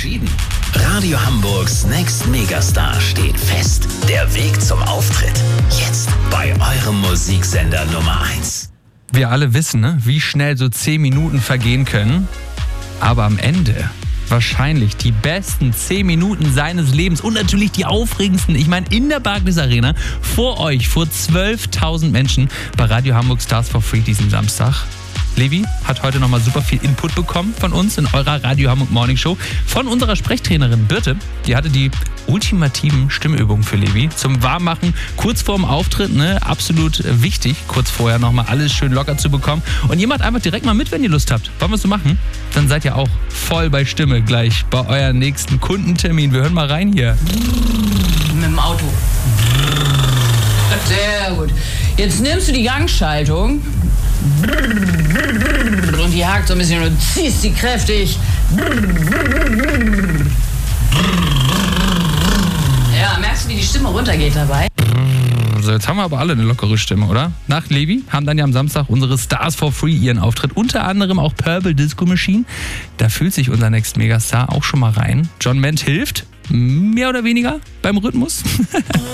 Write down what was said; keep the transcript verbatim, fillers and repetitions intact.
entschieden. Radio Hamburgs Next Megastar steht fest. Der Weg zum Auftritt. Jetzt bei eurem Musiksender Nummer eins. Wir alle wissen, ne, wie schnell so zehn Minuten vergehen können. Aber am Ende wahrscheinlich die besten zehn Minuten seines Lebens und natürlich die aufregendsten. Ich meine, in der Barclays Arena vor euch, vor zwölftausend Menschen bei Radio Hamburg Stars for Free diesen Samstag. Levi hat heute nochmal super viel Input bekommen von uns in eurer Radio Hamburg Morning Show. Von unserer Sprechtrainerin Birte. Die hatte die ultimativen Stimmübungen für Levi zum Warmmachen. Kurz vorm Auftritt, ne, absolut wichtig, kurz vorher nochmal alles schön locker zu bekommen. Und ihr macht einfach direkt mal mit, wenn ihr Lust habt. Wollen wir es so machen? Dann seid ihr auch voll bei Stimme gleich bei eurem nächsten Kundentermin. Wir hören mal rein hier. Mit dem Auto. Sehr gut. Jetzt nimmst du die Gangschaltung und die hakt so ein bisschen und ziehst sie kräftig. Ja, merkst du, wie die Stimme runtergeht dabei? So, jetzt haben wir aber alle eine lockere Stimme, oder? Nach Levi haben dann ja am Samstag unsere Stars for Free ihren Auftritt. Unter anderem auch Purple Disco Machine. Da fühlt sich unser Next Megastar auch schon mal rein. John Ment hilft, mehr oder weniger, beim Rhythmus.